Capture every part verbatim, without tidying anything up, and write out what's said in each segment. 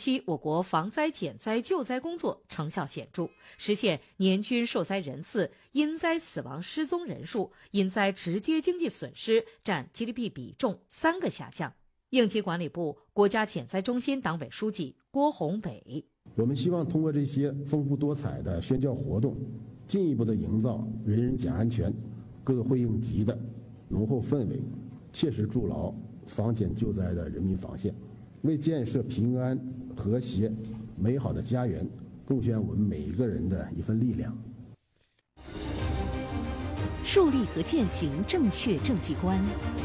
期，我国防灾减灾救灾工作成效显著，实现年均受灾人次、因灾死亡失踪人数、因灾直接经济损失占 G D P 比重三个下降。应急管理部国家减灾中心党委书记郭宏伟： 我们希望通过这些丰富多彩的宣教活动，进一步的营造人人讲安全、各会应急的浓厚氛围，切实筑牢防减救灾的人民防线，为建设平安、和谐、美好的家园贡献我们每一个人的一份力量。 树立和践行正确政绩观。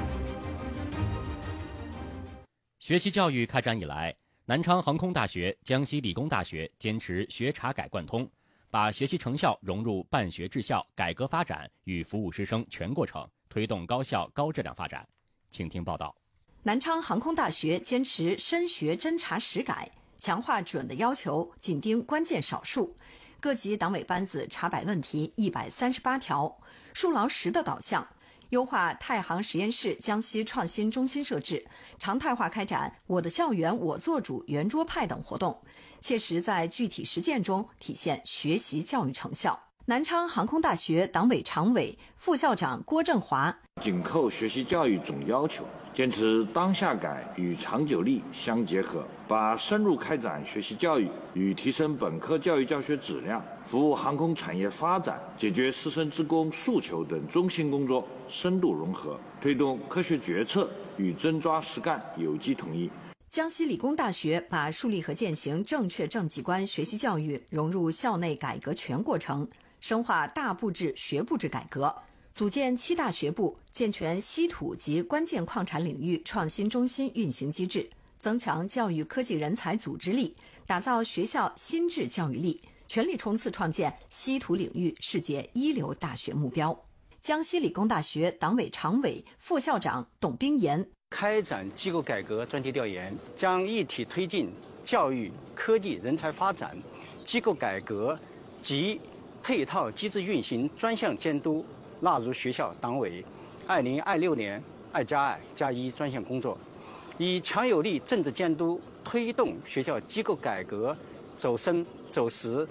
学习教育开展以来，南昌航空大学、江西理工大学坚持学查改贯通，把学习成效融入办学治校、改革发展与服务师生全过程，推动高校高质量发展。请听报道。 南昌航空大学坚持深学真查实改，强化准的要求，紧盯关键少数。各级党委班子查摆问题一百三十八条，树牢实的导向，优化太行实验室江西创新中心设置，常态化开展我的校园我做主圆桌派等活动，切实在具体实践中体现学习教育成效。南昌航空大学党委常委、副校长郭振华： 紧扣学习教育总要求，坚持当下改与长久力相结合，把深入开展学习教育与提升本科教育教学质量、服务航空产业发展、解决师生职工诉求等中心工作深度融合，推动科学决策与真抓实干有机统一。 江西理工大学把树立和践行正确政绩观学习教育融入校内改革全过程，深化大部制学部制改革，组建七大学部，健全稀土及关键矿产领域创新中心运行机制，增强教育科技人才组织力，打造学校新质教育力，全力冲刺创建稀土领域世界一流大学目标。江西理工大学党委常委、副校长董冰岩： 开展机构改革专题调研，将一体推进教育、科技、人才发展、机构改革及配套机制运行专项监督纳入学校党委二零二六年二加二加一专项工作，以强有力政治监督推动学校机构改革走深走实。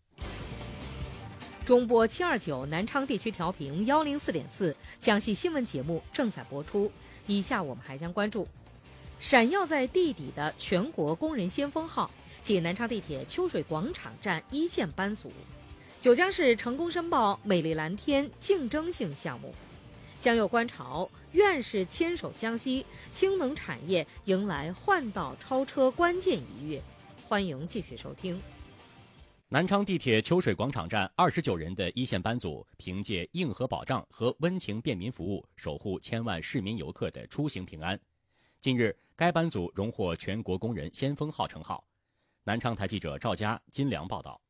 中波七二九南昌地区调频幺零四点四，江西新闻节目正在播出。以下我们还将关注：闪耀在地底的全国工人先锋号暨南昌地铁秋水广场站一线班组，九江市成功申报美丽蓝天竞争性项目。江右观潮，院士牵手江西，氢能产业迎来换道超车关键一跃。欢迎继续收听。 南昌地铁秋水广场站二十九人的一线班组，凭借硬核保障和温情便民服务，守护千万市民游客的出行平安。近日，该班组荣获全国工人先锋号称号。南昌台记者赵佳、金良报道。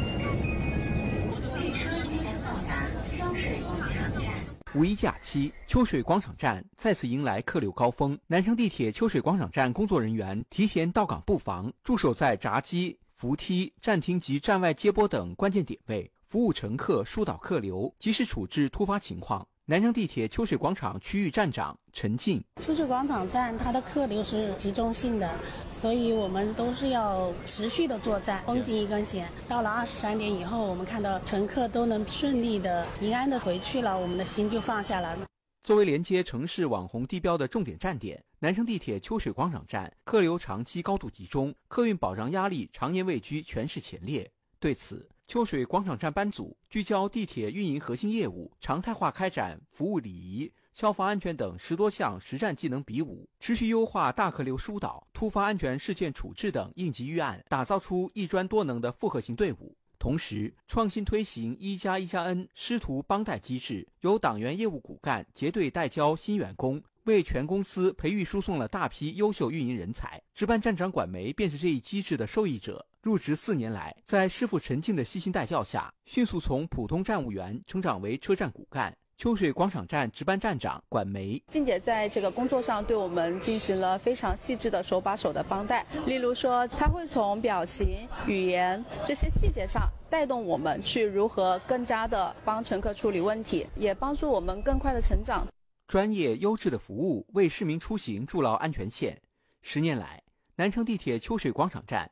五一假期，秋水广场站再次迎来客流高峰。南昌地铁秋水广场站工作人员提前到岗布防，驻守在闸机、扶梯、站厅及站外接驳等关键点位，服务乘客疏导客流，及时处置突发情况。南昌地铁秋水广场区域站长陈静： 秋水广场站它的客流是集中性的，所以我们都是要持续的作战，绷紧一根弦。到了二十三点以后，我们看到乘客都能顺利的、平安的回去了，我们的心就放下了。 作为连接城市网红地标的重点站点，南昌地铁秋水广场站客流长期高度集中，客运保障压力常年位居全市前列。对此，秋水广场站班组聚焦地铁运营核心业务，常态化开展服务礼仪、消防安全等十多项实战技能比武，持续优化大客流疏导、突发安全事件处置等应急预案，打造出一专多能的复合型队伍。同时，创新推行一加一加 N 师徒帮带机制，由党员业务骨干结对带教新员工，为全公司培育输送了大批优秀运营人才。值班站长管梅便是这一机制的受益者。入职四年来，在师傅陈静的悉心带教下，迅速从普通站务员成长为车站骨干。秋水广场站值班站长管梅： 静姐在这个工作上对我们进行了非常细致的手把手的帮带，例如说，她会从表情、语言这些细节上带动我们去如何更加的帮乘客处理问题，也帮助我们更快的成长。 专业优质的服务为市民出行筑牢安全线。十年来，南昌地铁秋水广场站